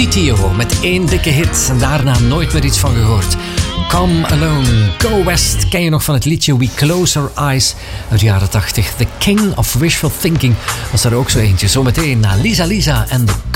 Titio met 1 dikke hit en daarna nooit meer iets van gehoord. Come Alone, Go West ken je nog van het liedje We Close Our Eyes uit de jaren 80. The King of Wishful Thinking was daar ook zo eentje. Zometeen naar Lisa en de